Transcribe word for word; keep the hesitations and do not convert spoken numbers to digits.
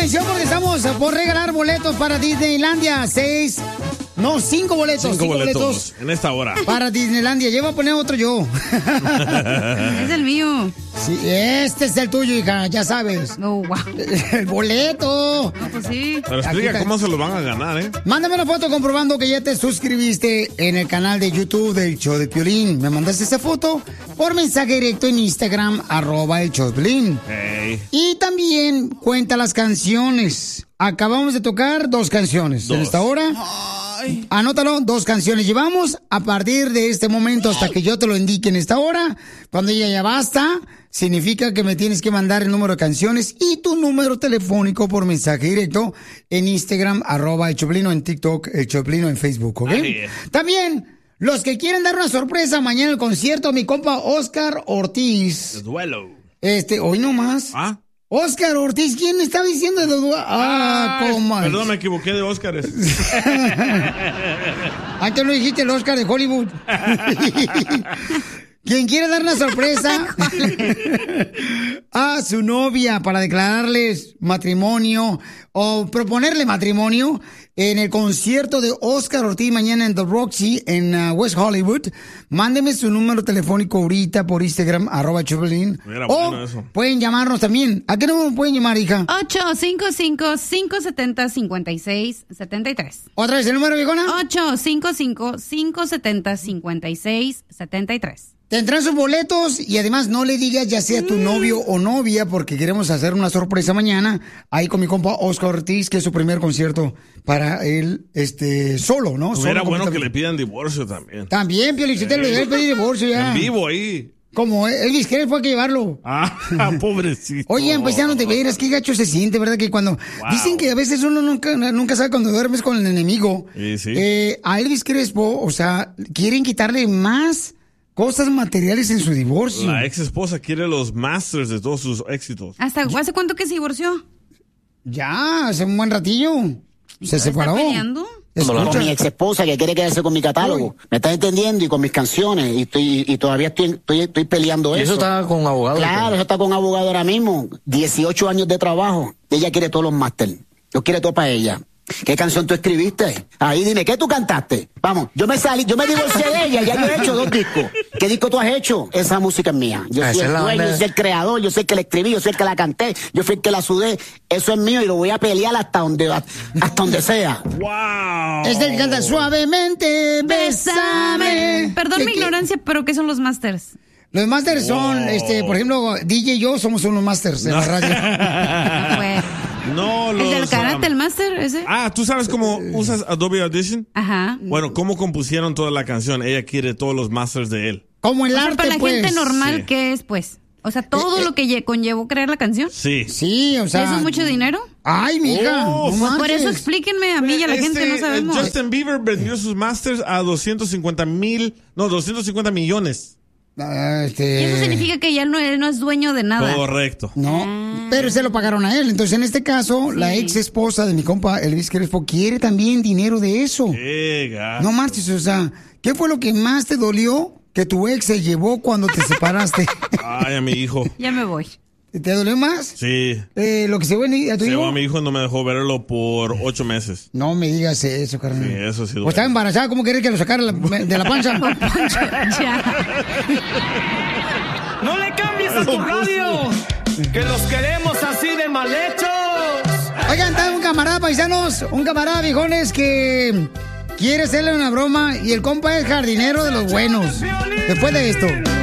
atención porque estamos por regalar boletos para Disneylandia. Seis, no, cinco boletos. Cinco, cinco boletos, boletos en esta hora. para Disneylandia. Yo voy a poner otro yo. Es el mío. Sí, este es el tuyo, hija, ya sabes. Oh, wow. El boleto. No, pues sí. Pero explica cómo se los van a ganar, ¿eh? Mándame una foto comprobando que ya te suscribiste en el canal de YouTube del Show de Piolín. Me mandaste esa foto por mensaje directo en Instagram, arroba el Show de Piolín. Hey. Y también cuenta las canciones. Acabamos de tocar dos canciones Dos. en esta hora. Ay. Anótalo, dos canciones llevamos a partir de este momento hasta que yo te lo indique en esta hora. Cuando ya ya basta, significa que me tienes que mandar el número de canciones y tu número telefónico por mensaje directo en Instagram, arroba el Choplino, en TikTok, el Choplino, en Facebook, ¿ok? Ahí es. También, los que quieren dar una sorpresa mañana en el concierto, mi compa Oscar Ortiz. El duelo. Este, hoy nomás. ¿Ah? Oscar Ortiz, ¿quién estaba diciendo de los du- Ah, Ay, cómo. Perdón, me equivoqué de Óscares. Antes no dijiste el Oscar de Hollywood. Quien quiere dar una sorpresa a su novia para declararles matrimonio o proponerle matrimonio en el concierto de Oscar Ortiz mañana en The Roxy en uh, West Hollywood, mándeme su número telefónico ahorita por Instagram, arroba Choplin. Mira, O bueno eso. pueden llamarnos también. ¿A qué número pueden llamar, hija? ocho cinco cinco, cinco siete cero, cinco seis siete tres. ¿Otra vez el número, viejona? ocho cinco cinco, cinco siete cero, cinco seis siete tres. Tendrán sus boletos y además no le digas ya sea tu novio o novia porque queremos hacer una sorpresa mañana ahí con mi compa Oscar Ortiz, que es su primer concierto para él, este, solo, ¿no? Hubiera Solo, bueno que completamente. le pidan divorcio también. También, Piolichotelo, le debe pedir divorcio ya. En vivo ahí. Como Elvis Crespo fue que llevarlo. Ah, pobrecito. Oye, pues ya no te veras, qué gacho se siente, ¿verdad? Que cuando... Wow. Dicen que a veces uno nunca, nunca sabe cuando duermes con el enemigo. Sí, sí. Eh, a Elvis Crespo, o sea, quieren quitarle más cosas materiales en su divorcio. La ex esposa quiere los masters de todos sus éxitos. ¿Hasta hace cuánto que se divorció? Ya, hace un buen ratillo. Se ¿Está separó. peleando? Escucha. Con mi ex esposa que quiere quedarse con mi catálogo. ¿Me estás entendiendo? Y con mis canciones. Y, estoy, y todavía estoy, estoy, estoy peleando ¿Y eso. eso está con abogado? Claro, eso está con abogado ahora mismo. dieciocho años de trabajo. Ella quiere todos los máster. Yo quiero todo para ella. ¿Qué canción tú escribiste? Ahí dime, ¿qué tú cantaste? Vamos, yo me salí, yo me divorcié de ella, ya yo he hecho dos discos. ¿Qué disco tú has hecho? Esa música es mía. Yo Ah, soy esa el es la dueño, banda. yo soy el creador, yo soy el que la escribí, yo soy el que la canté, yo fui el que la sudé. Eso es mío y lo voy a pelear hasta donde, hasta donde sea. ¡Wow! Es el que canta suavemente, bésame. Perdón ¿Qué- mi qué? ignorancia, pero ¿qué son los masters? Los masters son, Wow. este, por ejemplo, D J y yo somos unos masters en la radio. No fue. No, los... ¿El del karate, um, el master, ese? Ah, ¿tú sabes cómo usas Adobe Audition? Ajá. Bueno, ¿cómo compusieron toda la canción? Ella quiere todos los masters de él. Como el O sea, arte, para la pues. gente normal, Sí. ¿qué es, pues? O sea, todo Eh, eh. lo que lle- conllevó crear la canción. Sí. Sí, o sea. ¿Eso es mucho dinero? Ay, mija. Oh, no Por eso manches. explíquenme a mí y a la Este, gente, no eh, sabemos. Justin Bieber vendió sus masters a doscientos cincuenta mil, no, doscientos cincuenta millones. Ah, Y este... eso significa que ya no, él no es dueño de nada. Correcto. No, Ah. pero se lo pagaron a él. Entonces, en este caso, la ex esposa de mi compa Elvis Crespo quiere también dinero de eso. Qué gato. No marches, o sea, ¿qué fue lo que más te dolió que tu ex se llevó cuando te separaste? Ay, a mi hijo. Ya me voy. ¿Te dolió más? Sí. Eh, lo que se ve a tu Se hijo. llevó a mi hijo y no me dejó verlo por ocho meses. No me digas eso, carnal. Sí, eso sí duele. O estaba embarazada, ¿cómo querés que lo sacara la- de la panza? Ya. No le cambies a tu radio, que los queremos así de mal hechos. Oigan, está un camarada, paisanos, un camarada, viejones, que quiere hacerle una broma y el compa es jardinero de los buenos. Después de esto.